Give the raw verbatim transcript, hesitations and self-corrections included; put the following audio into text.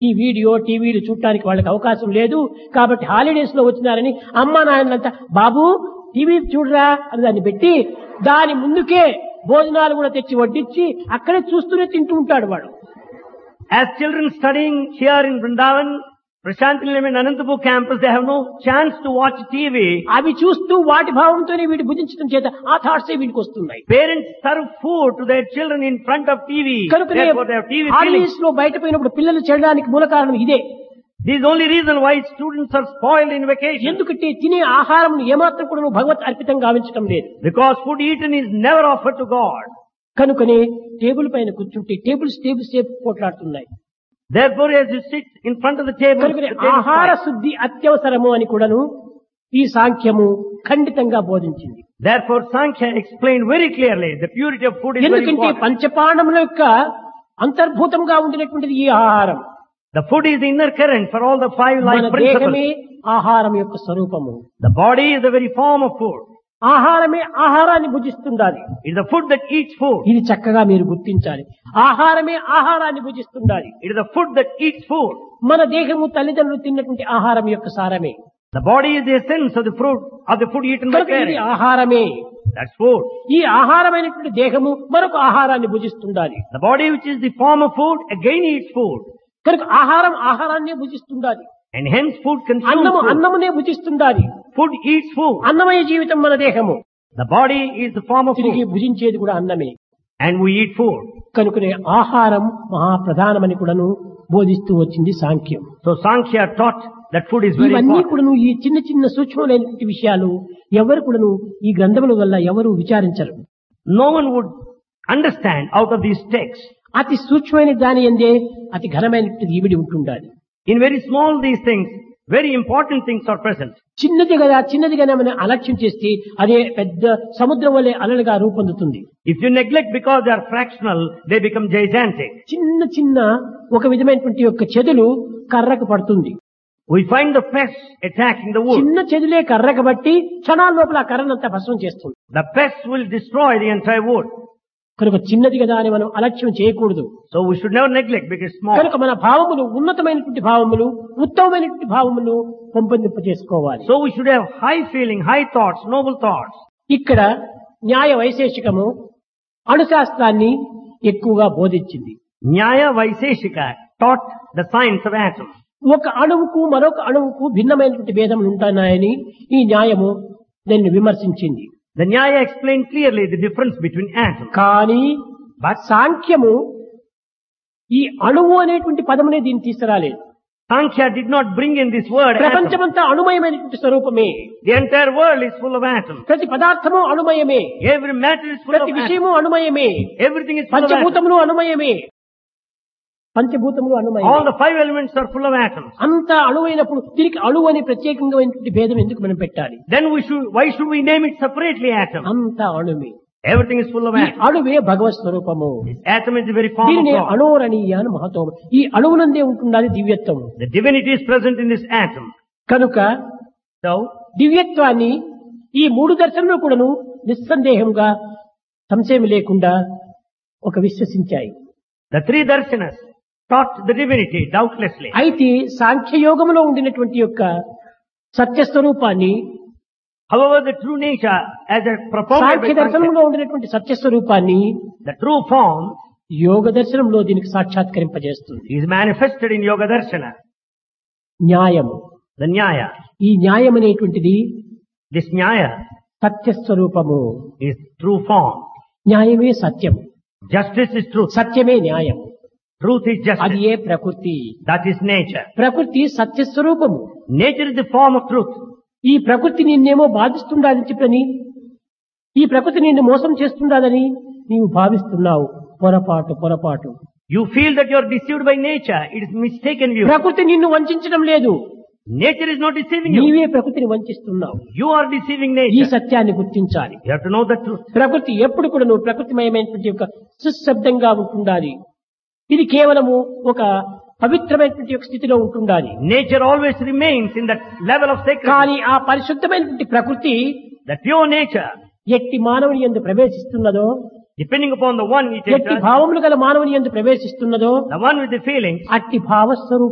ఈ వీడియో టీవీలు చూడటానికి వాళ్ళకి అవకాశం లేదు. కాబట్టి హాలిడేస్ లో వచ్చినారని అమ్మ నాయనంతా బాబు టీవీ చూడరా అని దాన్ని పెట్టి దాని ముందుకే భోజనాలు కూడా తెచ్చి వడ్డించి అక్కడే చూస్తూనే తింటూ ఉంటాడు వాడు. As children studying here in Vrindavan, Prashant Nilayam and Anantapur campus, they have no chance to watch T V. అవి చూస్తూ వాటి భావంతోనే వీడు భుజించడం చేత ఆ థాట్సే వీడికి వస్తున్నాయి. Parents serve food to their children in front of T V. కనుకనే Therefore, they have T V feelings. Holidays లో బయట పోయినప్పుడు పిల్లలు చెడడానికి మూల కారణం ఇదే. This is the only reason why students are spoiled in vacation. ఎందుకంటే తినే ఆహారం ఏమాత్రం కూడా భగవత్ అర్పితం గావించడం లేదు. Because food eaten is never offered to God. కనుకనే టేబుల్ పైన కూర్చుంటే టేబుల్స్ టేబుల్స్ సేపు పోట్లాడుతున్నాయి. Therefore, as you sit in front of the table, కనుకనే ఆహార శుద్ధి అత్యవసరము అని కూడాను ఈ సాంఖ్యము ఖండితంగా బోధించింది. Therefore, Sankhya explained very clearly the purity of food is very ఎందుకంటే important. పంచపాండముల యొక్క అంతర్భూతంగా ఉండినటువంటిది ఈ ఆహారం. The food is the inner current for all the five మన life principles. దేహమే ఆహారం యొక్క స్వరూపము. The body is the very form of food. ఆహారమే ఆహారాన్ని భుజిస్తుండాలి. It is the food that eats food. ఇది చక్కగా మీరు గుర్తించాలి. ఆహారమే ఆహారాన్ని భుజిస్తుండాలి. It is the food that eats food. మన దేహము తల్లిదండ్రులు తిన్నటువంటి ఆహారం యొక్క సారమే. The body is the essence of the fruit of the food eaten by కనుక ఇది parents. ఆహారమే. That's food. ఈ ఆహారమైనటువంటి దేహము మరొక ఆహారాన్ని భుజిస్తుండాలి. The body, which is the form of food, again eats food. కనుక ఆహారం ఆహారాన్ని భుజిస్తుండాలి. And hence food consumes అన్నము food. అన్నమునే భుజిస్తుండాలి. Food eats food. అన్నమయ జీవితం మన దేహము. The body is the form of తిరిగి food. భుజించేది కూడా అన్నమే. And we eat food. కనుకనే ఆహారం మహా ప్రధానమని కూడాను బోధిస్తూ వచ్చింది సాంఖ్యం. So Sankhya taught that food is very ఇవన్నీ important. కూడాను ఈ చిన్న చిన్న సూక్ష్మమైనటువంటి విషయాలు ఎవరు కూడాను ఈ గ్రంథముల వల్ల ఎవరు విచారించరు. No one would understand out of these texts. అతి సూక్ష్మమైన దాని ఎందే అతి ఘనమైనటువంటి ఈవిడి ఉంటుండాలి. In very small these things, very important things are present. చిన్నది కదా చిన్నది కదా మనం అలక్ష్యం చేస్తే అదే పెద్ద సముద్రం వలె అలలుగా రూపొందుతుంది. If you neglect because they are fractional, they become gigantic. చిన్న చిన్న ఒక విధమైనటువంటి యొక్క చెదులు కర్రకు పడుతుంది. We find the pests attacking the wood. చిన్న చెదులే కర్రకు బట్టి క్షణాల లోపల ఆ కర్రనంతా భస్మం చేస్తుంది. The pests will destroy the entire wood. కనుక చిన్నది కదా అని మనం అలక్ష్యం చేయకూడదు. So we should never neglect because it's small. కనుక మన భావములు ఉన్నతమైనటువంటి భావములు ఉత్తమమైనటువంటి భావములు పెంపొందింప చేసుకోవాలి. So we should have high feeling, high thoughts, noble thoughts. ఇక్కడ న్యాయ వైశేషికము అణుశాస్త్రాన్ని ఎక్కువగా బోధించింది. Nyaya Vaiseshika taught the science of atom. ఒక అణువుకు మరొక అణువుకు భిన్నమైనటువంటి భేదములు ఉంటున్నాయని ఈ న్యాయము దాన్ని విమర్శించింది. The Nyaya explained clearly the difference between atoms. కానీ సాంఖ్యము ఈ అణువు అనేటువంటి పదమునే దీన్ని తీసుకురాలేదు. Sankhya did not bring in this word atom. ప్రపంచమంతా అణుమయమైనటువంటి స్వరూపమే. The entire world is full of atoms. ప్రతి పదార్థము అణుమయమే. Every matter is full of ప్రతి atoms. విషయము అణుమయమే. Everything is full of atoms. పంచభూతములు అణుమయమే. పంచభూతములు All అణుమయమే. the five elements are full of atoms. అంతా అణువైనప్పుడు తిరిగి అణువు అని ప్రత్యేకంగా భేదం ఎందుకు మనం పెట్టాలి? Then we should, why should we name it separately atom? అంతా అణువే. Everything is full of ఈ atoms. అణువే భగవత్ స్వరూపము. This atom is the very form of దీనినే God. అణోరణీయ అని మహత్వం. ఈ అణువునందే ఉంటున్నది దివ్యత్వము. The divinity is present in this atom. కనుక So, దివ్యత్వాన్ని ఈ మూడు దర్శనములు కూడాను నిస్సందేహంగా సంశయం లేకుండా ఒక విశ్వసించాయి. the three darshanas taught the divinity doubtlessly. అయితే సాంఖ్యయోగములో ఉండినటువంటి యొక్క సత్యస్వరూపాన్ని However, the true nature as a propounded Sankhya by Sankhya, దర్శనంలో ఉండినటువంటి సత్యస్వరూపాన్ని the true form యోగ దర్శనంలో దీనికి సాక్షాత్కరింపజేస్తుంది. is manifested in Yoga Darshana, న్యాయము. the Nyaya. ఈ న్యాయం అనేటువంటిది This Nyaya సత్యస్వరూపము. is true form. న్యాయమే సత్యం. Justice is truth. సత్యమే న్యాయం. Truth is అది justice. ఏ ప్రకృతి. That is nature. ప్రకృతి సత్యస్వరూపము. Nature is the form of truth. ఈ ప్రకృతి నిన్నేమో బాధిస్తుండాలని చెప్పని ఈ ప్రకృతి నిన్ను మోసం చేస్తుండాలని నీవు భావిస్తున్నావు. పొరపాటు పొరపాటు. You feel that you are deceived by nature. It is mistaken view. ప్రకృతి నిన్ను వంచడం లేదు. Nature is not deceiving you. నీవే ప్రకృతిని వంచిస్తున్నావు. You are deceiving ఈ nature. సత్యాన్ని గుర్తించాలి. You have to know the truth. ప్రకృతి ఎప్పుడు కూడా నువ్వు ప్రకృతిమయమైనటువంటి యొక్క సుశబ్దంగా ఉంటుండాలి. ఇది కేవలము ఒక పవిత్రమైనటువంటి యొక్క స్థితిలో ఉంటుండాలి. Nature always remains in that level of sacredness. కానీ ఆ పరిశుద్ధమైనటువంటి ప్రకృతి The pure nature, ఎట్టి మానవుని యందు ప్రవేశిస్తున్నదో, depending upon the one it ఎట్టి enters, భావములు గల మానవుని యందు ప్రవేశిస్తున్నదో the one with the feelings, అట్టి భావస్వరూప